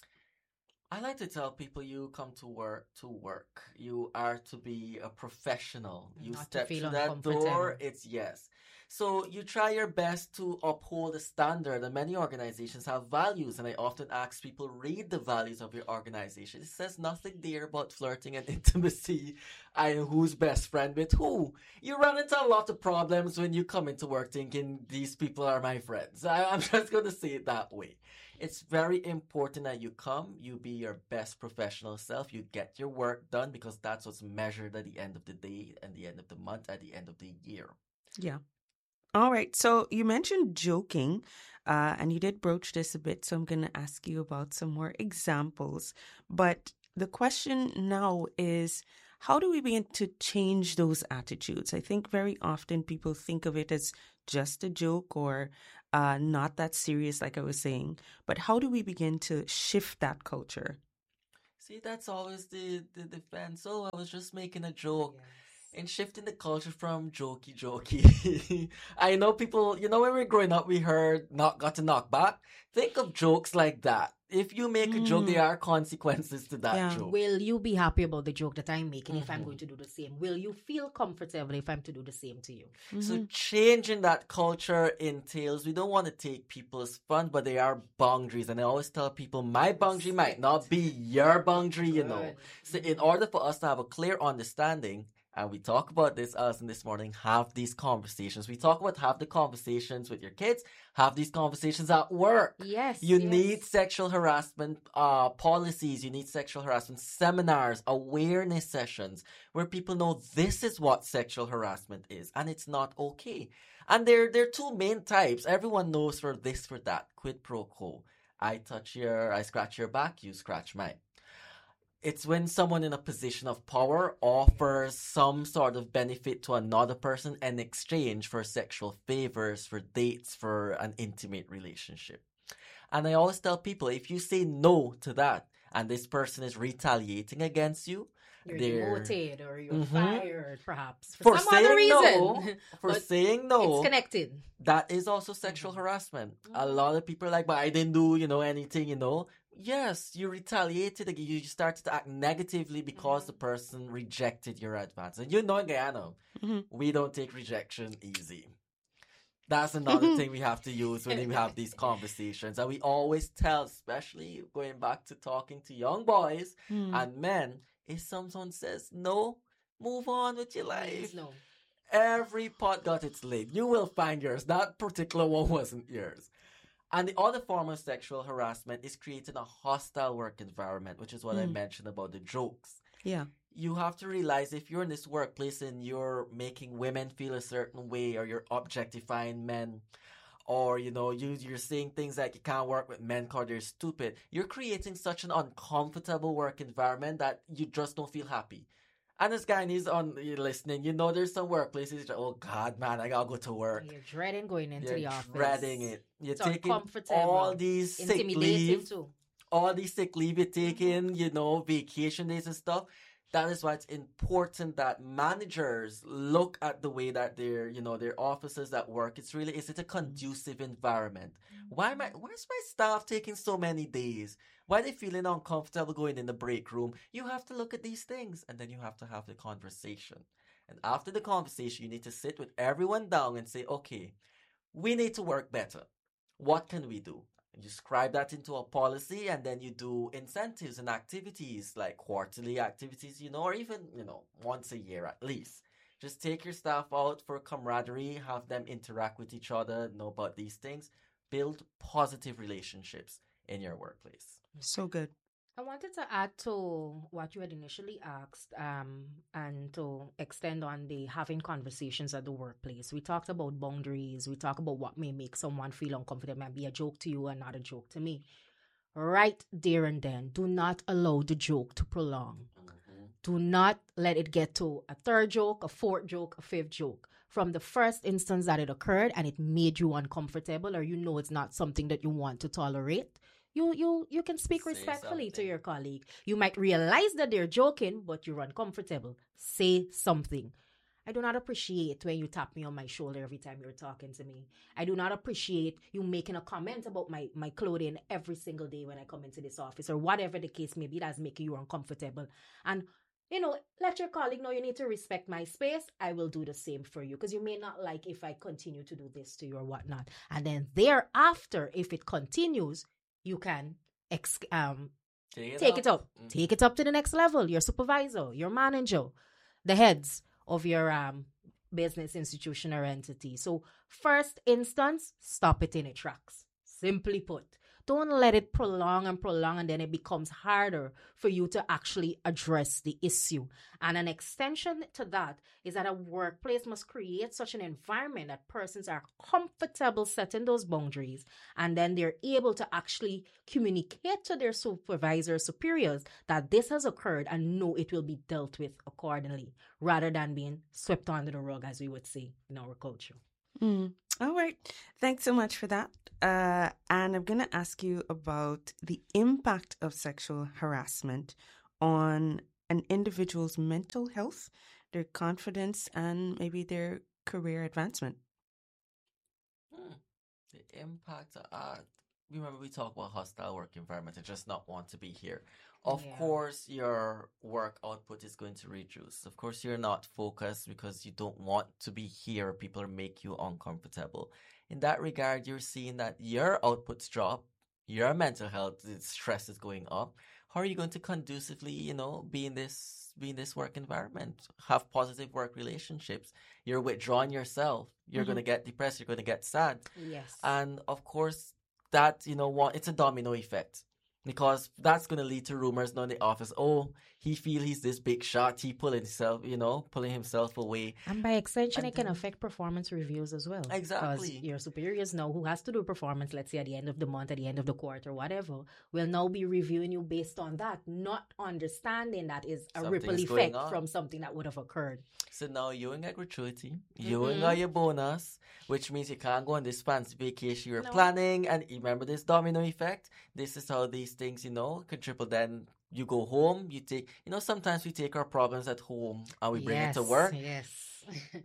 [SPEAKER 7] I like to tell people you come to work to work. You are to be a professional. You
[SPEAKER 6] Not to
[SPEAKER 7] step
[SPEAKER 6] feel
[SPEAKER 7] through that
[SPEAKER 6] uncomfortable.
[SPEAKER 7] door, it's yes. So you try your best to uphold a standard, and many organizations have values, and I often ask people, read the values of your organization. It says nothing there about flirting and intimacy and who's best friend with who. You run into a lot of problems when you come into work thinking these people are my friends. I, I'm just going to say it that way. It's very important that you come, you be your best professional self, you get your work done because that's what's measured at the end of the day, at the end of the month, at the end of the year.
[SPEAKER 5] Yeah. All right. So you mentioned joking, uh, and you did broach this a bit. So I'm going to ask you about some more examples. But the question now is, how do we begin to change those attitudes? I think very often people think of it as just a joke or uh, not that serious, like I was saying. But how do we begin to shift that culture?
[SPEAKER 7] See, that's always the, the defense. Oh, I was just making a joke. And shifting the culture from jokey jokey. I know people, you know, when we were growing up, we heard not got to knock back. Think of jokes like that. If you make a joke,
[SPEAKER 5] Mm.
[SPEAKER 7] there are consequences to that
[SPEAKER 5] Yeah.
[SPEAKER 7] joke.
[SPEAKER 6] Will you be happy about the joke that I'm making if I'm
[SPEAKER 7] Mhm.
[SPEAKER 6] going to do the same? Will you feel comfortable if I'm to do the same to you?
[SPEAKER 7] So
[SPEAKER 5] Mhm.
[SPEAKER 7] changing that culture entails we don't want to take people's fun, but there are boundaries. And I always tell people my boundary might not be your boundary, you know.
[SPEAKER 6] Good.
[SPEAKER 7] So in order for us to have a clear understanding, and we talk about this, Alison, this morning, have these conversations. We talk about have the conversations with your kids, have these conversations at work.
[SPEAKER 6] Yes.
[SPEAKER 7] You
[SPEAKER 6] yes.
[SPEAKER 7] need sexual harassment uh, policies. You need sexual harassment seminars, awareness sessions where people know this is what sexual harassment is and it's not okay. And there, there are two main types. Everyone knows for this, for that. Quid pro quo. I touch your, I scratch your back, you scratch mine. It's when someone in a position of power offers some sort of benefit to another person in exchange for sexual favors, for dates, for an intimate relationship. And I always tell people, if you say no to that and this person is retaliating against you,
[SPEAKER 6] You're
[SPEAKER 7] they're
[SPEAKER 6] demoted or you're
[SPEAKER 7] Mhm.
[SPEAKER 6] fired, perhaps, for,
[SPEAKER 7] for
[SPEAKER 6] some other
[SPEAKER 7] saying
[SPEAKER 6] reason.
[SPEAKER 7] no, for
[SPEAKER 6] But
[SPEAKER 7] saying no,
[SPEAKER 6] It's connected.
[SPEAKER 7] that is also sexual harassment. A lot of people are like, but I didn't do, you know, anything, you know. Yes, you retaliated. again. You started to act negatively because the person rejected your advance. And you know, in Guyana,
[SPEAKER 5] Mhm.
[SPEAKER 7] we don't take rejection easy. That's another thing we have to use when we have these conversations. And we always tell, especially going back to talking to young boys
[SPEAKER 5] Mm.
[SPEAKER 7] and men, if someone says no, move on with your life.
[SPEAKER 6] Please no.
[SPEAKER 7] Every pot got its lid. You will find yours. That particular one wasn't yours. And the other form of sexual harassment is creating a hostile work environment, which is what I
[SPEAKER 5] Mm.
[SPEAKER 7] mentioned about the jokes.
[SPEAKER 5] Yeah.
[SPEAKER 7] You have to realize if you're in this workplace and you're making women feel a certain way or you're objectifying men or, you know, you, you're saying things like you can't work with men because they're stupid, you're creating such an uncomfortable work environment that you just don't feel happy. And this guy is on you're listening, you know, there's some workplaces that, oh God, man, I gotta go to work.
[SPEAKER 6] You're dreading going into
[SPEAKER 7] You're
[SPEAKER 6] the office.
[SPEAKER 7] dreading it. You're
[SPEAKER 6] It's
[SPEAKER 7] taking
[SPEAKER 6] uncomfortable.
[SPEAKER 7] all these sick
[SPEAKER 6] Intimidating
[SPEAKER 7] leave,
[SPEAKER 6] too.
[SPEAKER 7] all these sick leave you're taking, you know, vacation days and stuff. That is why it's important that managers look at the way that their, you know, their officers at work. It's really, is it a conducive environment? Why am I, why is my staff taking so many days? Why are they feeling uncomfortable going in the break room? You have to look at these things and then you have to have the conversation. And after the conversation, you need to sit with everyone down and say, okay, we need to work better. What can we do? You scribe that into a policy and then you do incentives and activities like quarterly activities, you know, or even, you know, once a year at least. Just take your staff out for camaraderie, have them interact with each other, know about these things, build positive relationships in your workplace.
[SPEAKER 5] So good.
[SPEAKER 6] I wanted to add to what you had initially asked, um, and to extend on the having conversations at the workplace. We talked about boundaries. We talked about what may make someone feel uncomfortable and be a joke to you and not a joke to me. Right there and then, do not allow the joke to prolong. Mm-hmm. Do not let it get to a third joke, a fourth joke, a fifth joke. From the first instance that it occurred and it made you uncomfortable, or you know it's not something that you want to tolerate, You you you can speak
[SPEAKER 7] Say
[SPEAKER 6] respectfully
[SPEAKER 7] something.
[SPEAKER 6] to your colleague. You might realize that they're joking, but you're uncomfortable. Say something. I do not appreciate when you tap me on my shoulder every time you're talking to me. I do not appreciate you making a comment about my, my clothing every single day when I come into this office, or whatever the case may be that's making you uncomfortable. And, you know, let your colleague know you need to respect my space. I will do the same for you, because you may not like if I continue to do this to you or whatnot. And then thereafter, if it continues, you can ex- um,
[SPEAKER 7] Take it
[SPEAKER 6] take
[SPEAKER 7] up.
[SPEAKER 6] it up.
[SPEAKER 7] Mm.
[SPEAKER 6] Take it up to the next level. Your supervisor, your manager, the heads of your um, business, institution, or entity. So first instance, stop it in its tracks. Simply put. Don't let it prolong and prolong, and then it becomes harder for you to actually address the issue. And an extension to that is that a workplace must create such an environment that persons are comfortable setting those boundaries, and then they're able to actually communicate to their supervisor superiors that this has occurred and know it will be dealt with accordingly, rather than being swept under the rug, as we would say in our culture.
[SPEAKER 5] Mm. All right. Thanks so much for that. Uh, and I'm going to ask you about the impact of sexual harassment on an individual's mental health, their confidence, and maybe their career advancement.
[SPEAKER 7] Hmm. The impact, uh, remember we talk about hostile work environment and just not want to be here. Of
[SPEAKER 6] Yeah.
[SPEAKER 7] course, your work output is going to reduce. Of course, you're not focused because you don't want to be here. People make you uncomfortable. In that regard, you're seeing that your outputs drop, your mental health stress is going up. How are you going to conducively, you know, be in this be in this work environment? Have positive work relationships. You're withdrawing yourself. You're
[SPEAKER 5] Mm-hmm.
[SPEAKER 7] going to get depressed. You're going to get sad.
[SPEAKER 6] Yes.
[SPEAKER 7] And of course, that, you know what, it's a domino effect. Because that's going to lead to rumors now in the office. Oh, he feel he's this big shot. He pulling himself, you know, pulling himself away.
[SPEAKER 6] And by extension,
[SPEAKER 7] And
[SPEAKER 6] it can
[SPEAKER 7] then-
[SPEAKER 6] affect performance reviews as well.
[SPEAKER 7] Exactly.
[SPEAKER 6] Because your superiors know who has to do performance, let's say at the end of the month, at the end of the quarter, whatever, will now be reviewing you based on that, not understanding that is a
[SPEAKER 7] Something
[SPEAKER 6] ripple
[SPEAKER 7] is going
[SPEAKER 6] effect
[SPEAKER 7] on.
[SPEAKER 6] from something that would have occurred.
[SPEAKER 7] So now you ain't got gratuity, you
[SPEAKER 6] Mhm.
[SPEAKER 7] ain't got your bonus, which means you can't go on this fancy vacation you were
[SPEAKER 6] No.
[SPEAKER 7] planning. And remember this domino effect? This is how these things, you know, could triple. Then you go home, you take, you know, sometimes we take our problems at home and we bring it to
[SPEAKER 6] Yes,
[SPEAKER 7] work.
[SPEAKER 6] Yes.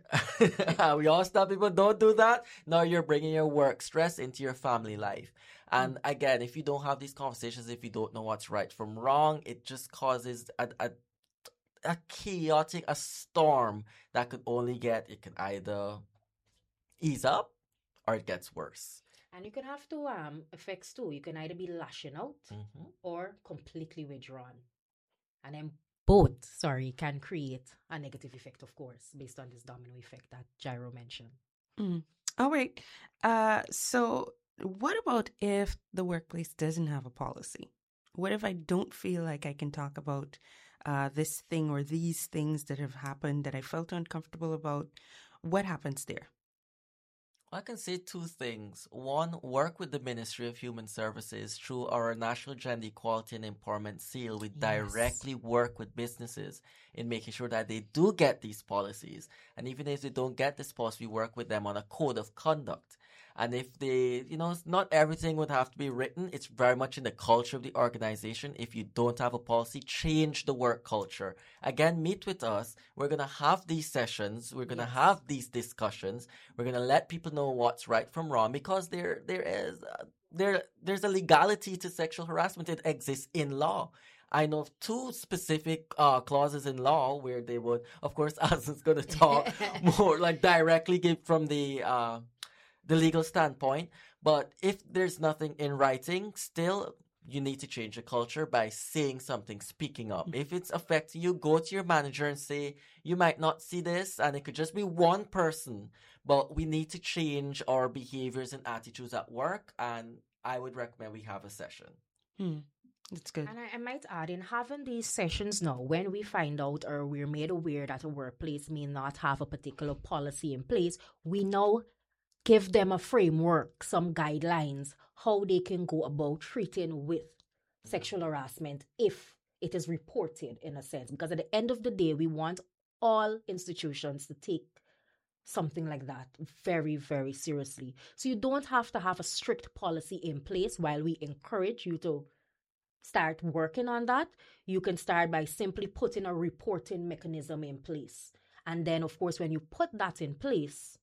[SPEAKER 7] We all stop people, don't do that. Now you're bringing your work stress into your family life. And again, if you don't have these conversations, if you don't know what's right from wrong, it just causes a, a, a chaotic, a storm that could only get, it can either ease up or it gets worse.
[SPEAKER 6] And you can have two um, effects too. You can either be lashing out
[SPEAKER 7] Mm-hmm.
[SPEAKER 6] or completely withdrawn. And then both, sorry, can create a negative effect, of course, based on this domino effect that Jairo mentioned.
[SPEAKER 5] Mm. All right. Uh, so what about if the workplace doesn't have a policy? What if I don't feel like I can talk about uh, this thing or these things that have happened that I felt uncomfortable about? What happens there?
[SPEAKER 7] I can say two things. One, work with the Ministry of Human Services through our National Gender Equality and Empowerment Seal. We
[SPEAKER 6] Yes.
[SPEAKER 7] directly work with businesses in making sure that they do get these policies. And even if they don't get this policy, we work with them on a code of conduct. And if they, you know, not everything would have to be written. It's very much in the culture of the organization. If you don't have a policy, change the work culture. Again, meet with us. We're going to have these sessions. We're going to
[SPEAKER 6] Yes.
[SPEAKER 7] have these discussions. We're going to let people know what's right from wrong, because there, there is, uh, there, there's a legality to sexual harassment. It exists in law. I know of two specific uh, clauses in law where they would, of course, Allison's going to talk more like directly give from the, uh, the legal standpoint. But if there's nothing in writing, still you need to change the culture by saying something, speaking up. If it's affecting you, go to your manager and say, you might not see this, and it could just be one person, but we need to change our behaviors and attitudes at work, and I would recommend we have a session.
[SPEAKER 5] Hmm. That's good.
[SPEAKER 6] And I, I might add, in having these sessions now, when we find out or we're made aware that a workplace may not have a particular policy in place, we now give them a framework, some guidelines, how they can go about treating with sexual harassment if it is reported, in a sense. Because at the end of the day, we want all institutions to take something like that very, very seriously. So you don't have to have a strict policy in place. While we encourage you to start working on that, you can start by simply putting a reporting mechanism in place. And then, of course, when you put that in place,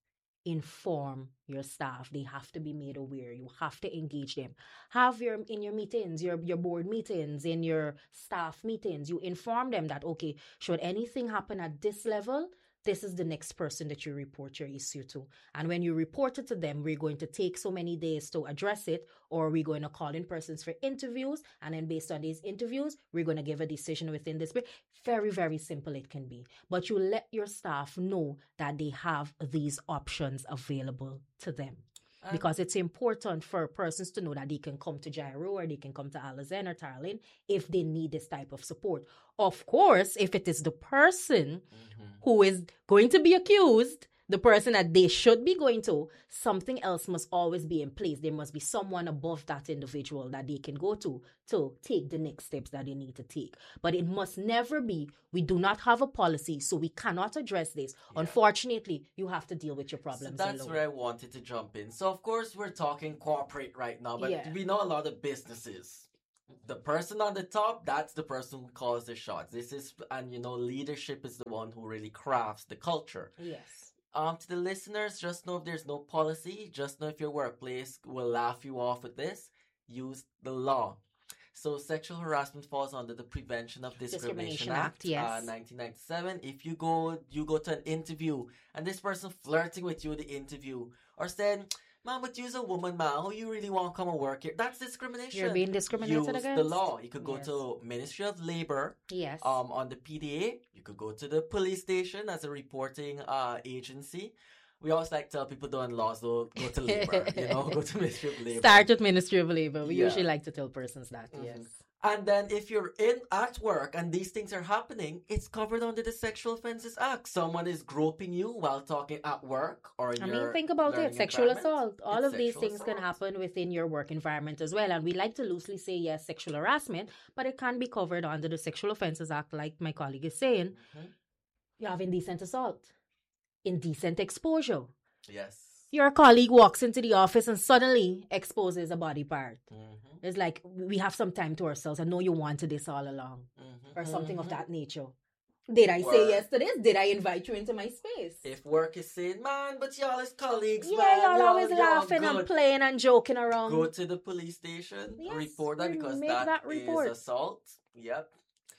[SPEAKER 6] inform your staff. They have to be made aware. You have to engage them. Have your in your meetings, your, your board meetings, in your staff meetings, you inform them that, okay, should anything happen at this level, this is the next person that you report your issue to. And when you report it to them, we're going to take so many days to address it, or we're going to call in persons for interviews. And then based on these interviews, we're going to give a decision within this period. Very, very simple it can be. But you let your staff know that they have these options available to them. Um, because it's important for persons to know that they can come to Jairo or they can come to Alizen or Tarlin if they need this type of support. Of course, if it is the person mm-hmm. who is going to be accused, the person that they should be going to, something else must always be in place. There must be someone above that individual that they can go to to take the next steps that they need to take. But it must never be, we do not have a policy, so we cannot address this. Yeah. Unfortunately, you have to deal with your problems
[SPEAKER 7] so that's
[SPEAKER 6] alone.
[SPEAKER 7] where I wanted to jump in. So, of course, we're talking corporate right now, but
[SPEAKER 6] yeah.
[SPEAKER 7] we know a lot of businesses. The person on the top, that's the person who calls the shots. This is, and you know, leadership is the one who really crafts the culture.
[SPEAKER 6] Yes.
[SPEAKER 7] Um, to the listeners, just know if there's no policy, just know if your workplace will laugh you off with this, use the law. So sexual harassment falls under the Prevention of Discrimination, Discrimination Act, Act yes. uh, nineteen ninety-seven. If you go, you go to an interview and this person flirting with you in the interview or saying, man, but you're a woman, man, how you really want to come and work here? That's discrimination.
[SPEAKER 6] You're being discriminated
[SPEAKER 7] Use
[SPEAKER 6] against.
[SPEAKER 7] the law. You could go
[SPEAKER 6] yes.
[SPEAKER 7] to Ministry of Labor.
[SPEAKER 6] Yes.
[SPEAKER 7] Um, on the P D A. You could go to the police station as a reporting uh agency. We always like to tell people doing laws, though, go to labor. you know, go to Ministry of Labor.
[SPEAKER 6] Start with Ministry of Labor. We
[SPEAKER 7] yeah.
[SPEAKER 6] usually like to tell persons that. Mm-hmm. Yes.
[SPEAKER 7] And then if you're in at work and these things are happening, it's covered under the Sexual Offences Act. Someone is groping you while talking at work or in
[SPEAKER 6] I
[SPEAKER 7] your
[SPEAKER 6] mean, think about it. Sexual assault. All
[SPEAKER 7] it's
[SPEAKER 6] of these things
[SPEAKER 7] assault.
[SPEAKER 6] can happen within your work environment as well. And we like to loosely say, yes, sexual harassment, but it can be covered under the Sexual Offences Act, like my colleague is saying. Mm-hmm. You have indecent assault, indecent exposure.
[SPEAKER 7] Yes.
[SPEAKER 6] Your colleague walks into the office and suddenly exposes a body part.
[SPEAKER 7] Mm-hmm.
[SPEAKER 6] It's like, we have some time to ourselves. I know you wanted this all along.
[SPEAKER 7] Mm-hmm.
[SPEAKER 6] Or something
[SPEAKER 7] mm-hmm.
[SPEAKER 6] of that nature. Did I
[SPEAKER 7] work.
[SPEAKER 6] say yes to this? Did I invite you into my space?
[SPEAKER 7] If work is saying, man, but y'all is colleagues,
[SPEAKER 6] yeah,
[SPEAKER 7] man.
[SPEAKER 6] y'all,
[SPEAKER 7] y'all
[SPEAKER 6] always
[SPEAKER 7] y'all
[SPEAKER 6] laughing
[SPEAKER 7] good.
[SPEAKER 6] and playing and joking around.
[SPEAKER 7] Go to the police station,
[SPEAKER 6] yes,
[SPEAKER 7] report that because
[SPEAKER 6] make
[SPEAKER 7] that,
[SPEAKER 6] that report.
[SPEAKER 7] is assault. Yep.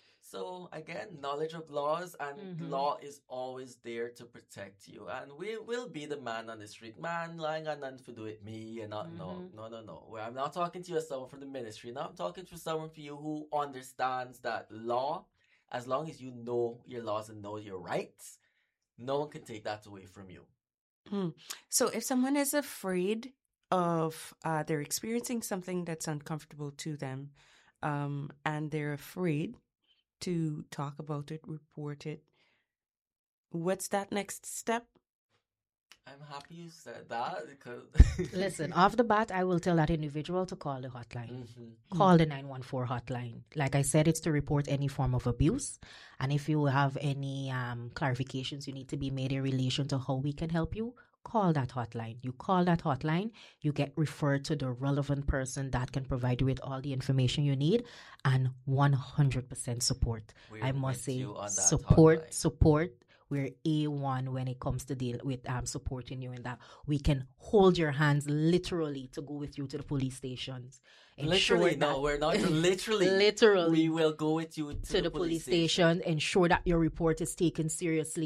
[SPEAKER 7] So again, knowledge of laws, and
[SPEAKER 6] mm-hmm.
[SPEAKER 7] law is always there to protect you. And we will be the man on the street, man lying on nothing to do with me, and not mm-hmm. no, no, no, no. Well, I'm not talking to you as someone from the ministry. Now I'm talking to someone for you who understands that law. As long as you know your laws and know your rights, no one can take that away from you.
[SPEAKER 5] Hmm. So if someone is afraid of, uh, they're experiencing something that's uncomfortable to them, um, and they're afraid to talk about it, report it, what's that next step?
[SPEAKER 7] I'm happy you said that because...
[SPEAKER 6] Listen, off the bat, I will tell that individual to call the hotline.
[SPEAKER 7] Mm-hmm.
[SPEAKER 6] Call the nine one four hotline. Like I said, it's to report any form of abuse. And if you have any um, clarifications you need to be made in relation to how we can help you, call that hotline. You call that hotline, you get referred to the relevant person that can provide you with all the information you need and one hundred percent support.
[SPEAKER 7] We're
[SPEAKER 6] I must say,
[SPEAKER 7] hotline.
[SPEAKER 6] support, support. We're A one when it comes to deal with um, supporting you in that. We can hold your hands literally to go with you to the police stations.
[SPEAKER 7] Literally, no,
[SPEAKER 6] that,
[SPEAKER 7] we're not literally.
[SPEAKER 6] Literally.
[SPEAKER 7] We will go with you to,
[SPEAKER 6] to
[SPEAKER 7] the,
[SPEAKER 6] the police
[SPEAKER 7] police station.
[SPEAKER 6] station. Ensure that your report is taken seriously.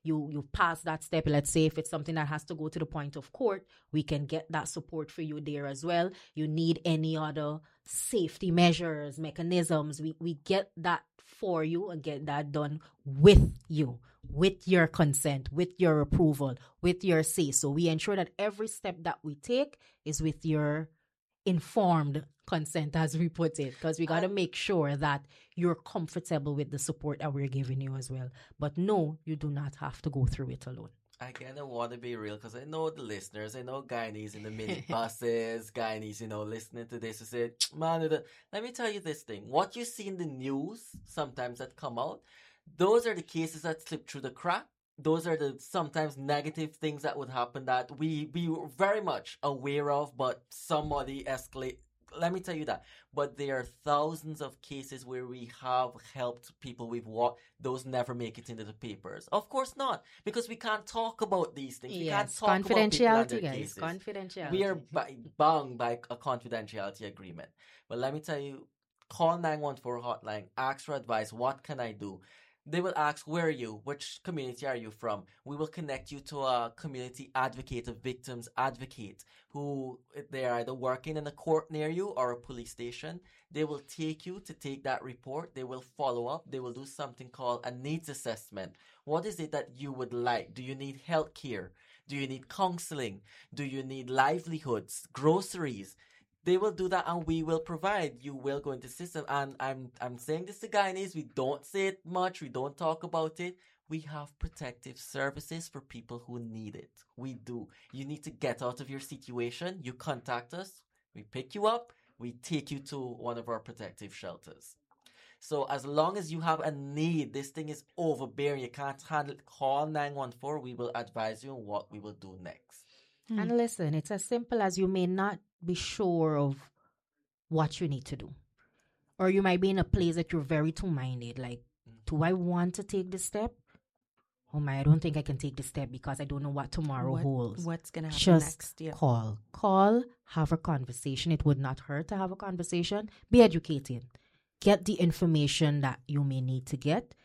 [SPEAKER 6] you you pass that step. Let's say if it's something that has to go to the point of court, we can get that support for you there as well. You need any other safety measures, mechanisms, we, we get that for you and get that done with you, with your consent, with your approval, with your say. So we ensure that every step that we take is with your informed consent, as we put it, because we got to make sure that you're comfortable with the support that we're giving you as well. But no, you do not have to go through it alone.
[SPEAKER 7] Again, I want to be real because I know the listeners, I know Guyanese in the minibuses, Guyanese, you know, listening to this and say, man, let me tell you this thing. What you see in the news sometimes that come out, those are the cases that slip through the crack. Those are the sometimes negative things that would happen that we, we were very much aware of, but somebody escalate. Let me tell you that. But there are thousands of cases where we have helped people we've walked. Those never make it into the papers. Of course not, because we can't talk about these things. We
[SPEAKER 6] yes,
[SPEAKER 7] can't talk
[SPEAKER 6] confidentiality,
[SPEAKER 7] about
[SPEAKER 6] guys.
[SPEAKER 7] cases.
[SPEAKER 6] Confidentiality.
[SPEAKER 7] We are b- bound by a confidentiality agreement. But let me tell you, call nine one four hotline, ask for advice. What can I do? They will ask, where are you? Which community are you from? We will connect you to a community advocate, a victim's advocate, who they're either working in a court near you or a police station. They will take you to take that report. They will follow up. They will do something called a needs assessment. What is it that you would like? Do you need health care? Do you need counseling? Do you need livelihoods, groceries? They will do that and we will provide. You will go into the system. And I'm I'm saying this to Guyanese. We don't say it much. We don't talk about it. We have protective services for people who need it. We do. You need to get out of your situation. You contact us. We pick you up. We take you to one of our protective shelters. So as long as you have a need, this thing is overbearing. You can't handle it. Call nine one four. We will advise you on what we will do next.
[SPEAKER 6] Hmm. And listen, it's as simple as you may not be sure of what you need to do. Or you might be in a place that you're very two-minded. Like, mm-hmm. do I want to take this step? Oh my, I don't think I can take this step because I don't know what tomorrow
[SPEAKER 5] what,
[SPEAKER 6] holds.
[SPEAKER 5] What's going to happen
[SPEAKER 6] Just
[SPEAKER 5] next? Yeah.
[SPEAKER 6] call. Call, have a conversation. It would not hurt to have a conversation. Be educated. Get the information that you may need to get.